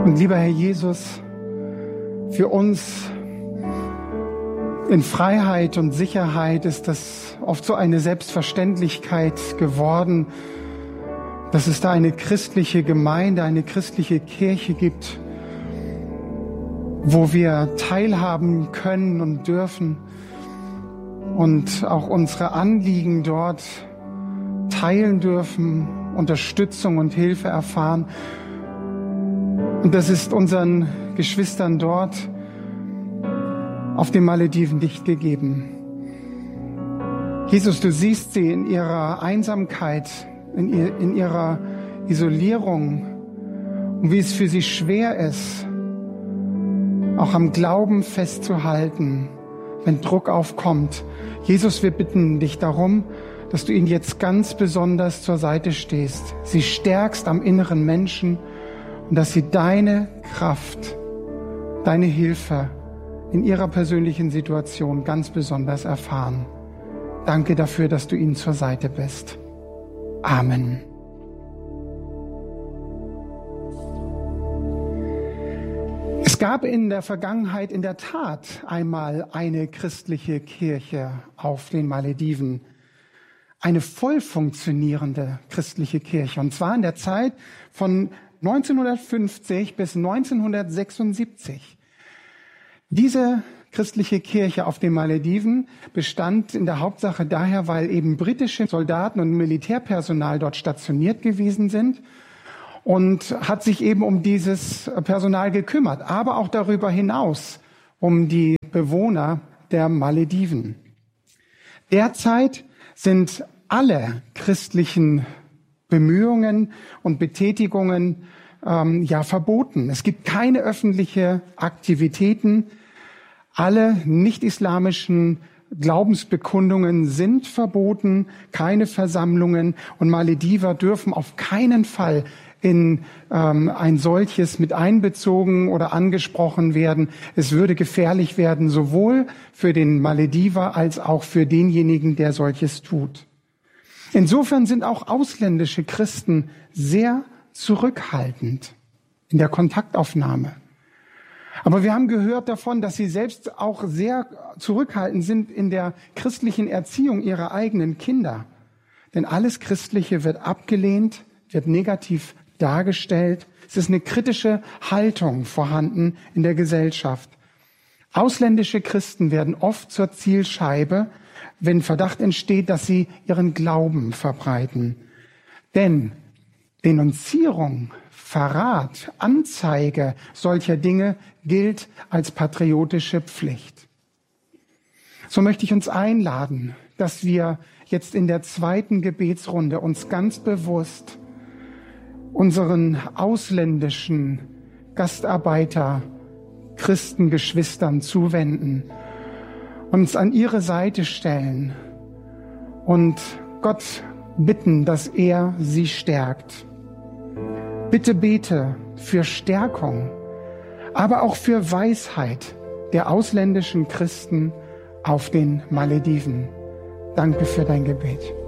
Und lieber Herr Jesus, für uns in Freiheit und Sicherheit ist das oft so eine Selbstverständlichkeit geworden, dass es da eine christliche Gemeinde, eine christliche Kirche gibt, wo wir teilhaben können und dürfen und auch unsere Anliegen dort teilen dürfen, Unterstützung und Hilfe erfahren. Und das ist unseren Geschwistern dort auf den Malediven nicht gegeben. Jesus, du siehst sie in ihrer Einsamkeit, in ihrer Isolierung und wie es für sie schwer ist, auch am Glauben festzuhalten, wenn Druck aufkommt. Jesus, wir bitten dich darum, dass du ihnen jetzt ganz besonders zur Seite stehst, sie stärkst am inneren Menschen und dass sie deine Kraft, deine Hilfe in ihrer persönlichen Situation ganz besonders erfahren. Danke dafür, dass du ihnen zur Seite bist. Amen. Es gab in der Vergangenheit in der Tat einmal eine christliche Kirche auf den Malediven. Eine voll funktionierende christliche Kirche. Und zwar in der Zeit von 1950 bis 1976. Diese christliche Kirche auf den Malediven bestand in der Hauptsache daher, weil eben britische Soldaten und Militärpersonal dort stationiert gewesen sind und hat sich eben um dieses Personal gekümmert, aber auch darüber hinaus um die Bewohner der Malediven. Derzeit sind alle christlichen Bemühungen und Betätigungen verboten. Es gibt keine öffentliche Aktivitäten. Alle nicht-islamischen Glaubensbekundungen sind verboten, keine Versammlungen, und Malediver dürfen auf keinen Fall in ein solches mit einbezogen oder angesprochen werden. Es würde gefährlich werden, sowohl für den Malediver als auch für denjenigen, der solches tut. Insofern sind auch ausländische Christen sehr zurückhaltend in der Kontaktaufnahme. Aber wir haben gehört davon, dass sie selbst auch sehr zurückhaltend sind in der christlichen Erziehung ihrer eigenen Kinder. Denn alles Christliche wird abgelehnt, wird negativ dargestellt. Es ist eine kritische Haltung vorhanden in der Gesellschaft. Ausländische Christen werden oft zur Zielscheibe, wenn Verdacht entsteht, dass sie ihren Glauben verbreiten. Denn Denunzierung, Verrat, Anzeige solcher Dinge gilt als patriotische Pflicht. So möchte ich uns einladen, dass wir jetzt in der zweiten Gebetsrunde uns ganz bewusst unseren ausländischen Gastarbeiter, Christengeschwistern zuwenden, uns an ihre Seite stellen und Gott bitten, dass er sie stärkt. Bitte bete für Stärkung, aber auch für Weisheit der ausländischen Christen auf den Malediven. Danke für dein Gebet.